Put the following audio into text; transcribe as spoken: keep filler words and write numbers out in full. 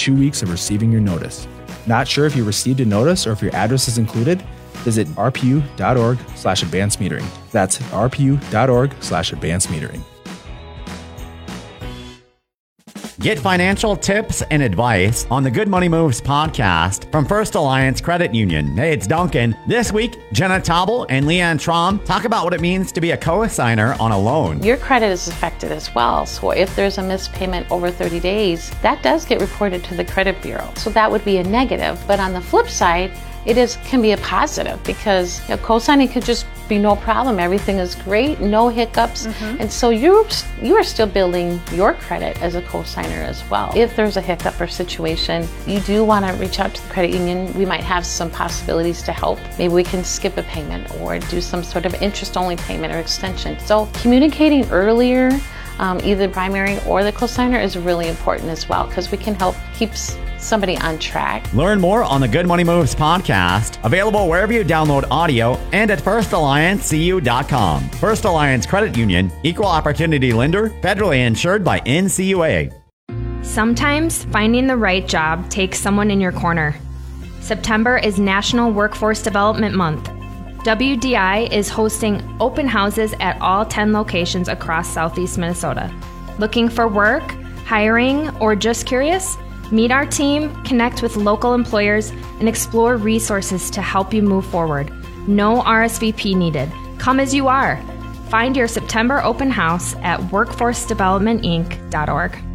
two weeks of receiving your notice. Not sure if you received a notice or if your address is included? Visit rpu.org slash advanced metering. That's rpu.org slash advanced metering. Get financial tips and advice on the Good Money Moves podcast from First Alliance Credit Union. Hey, it's Duncan. This week, Jenna Taubel and Leanne Traum talk about what it means to be a co-signer on a loan. Your credit is affected as well. So if there's a missed payment over thirty days, that does get reported to the credit bureau. So that would be a negative. But on the flip side, it is can be a positive because you know, co-signing could just be no problem. Everything is great, no hiccups. Mm-hmm. And so you you are still building your credit as a co-signer as well. If there's a hiccup or situation, you do want to reach out to the credit union. We might have some possibilities to help. Maybe we can skip a payment or do some sort of interest-only payment or extension. So communicating earlier, um, either the primary or the co-signer is really important as well because we can help keep somebody on track. Learn more on the Good Money Moves podcast, available wherever you download audio and at first alliance c u dot com. First Alliance Credit Union, equal opportunity lender, federally insured by N C U A. Sometimes finding the right job takes someone in your corner. September is National Workforce Development Month. W D I is hosting open houses at all ten locations across Southeast Minnesota. Looking for work, hiring, or just curious? Meet our team, connect with local employers, and explore resources to help you move forward. No R S V P needed. Come as you are. Find your September open house at workforce development inc dot org.